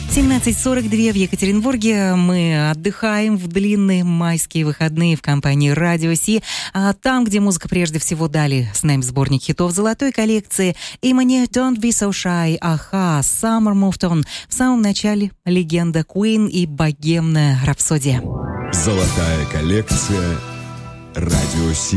17:42 в Екатеринбурге. Мы отдыхаем в длинные майские выходные в компании Радио Си. А там, где музыка прежде всего, дали с нами сборник хитов золотой коллекции. Имени Don't Be So Shy, Аха, Summer Moved On. В самом начале легенда Queen и богемная рапсодия. Золотая коллекция Радио Си.